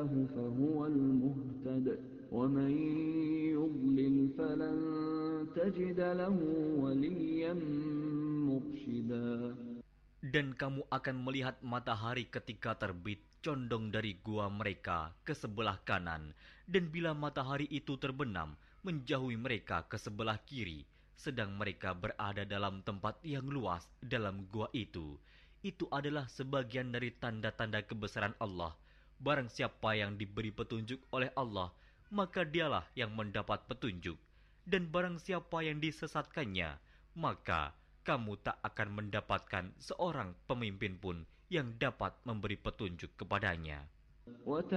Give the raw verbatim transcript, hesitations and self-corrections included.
هداه فهو المهتد ومن يضلل فلن تجد له وليا مرشدا. Dan kamu akan melihat matahari ketika terbit condong dari gua mereka ke sebelah kanan, dan bila matahari itu terbenam menjauhi mereka ke sebelah kiri, sedang mereka berada dalam tempat yang luas dalam gua itu. Itu adalah sebagian dari tanda-tanda kebesaran Allah. Barang siapa yang diberi petunjuk oleh Allah, maka dialah yang mendapat petunjuk. Dan barang siapa yang disesatkannya, maka kamu tak akan mendapatkan seorang pemimpin pun yang dapat memberi petunjuk kepadanya.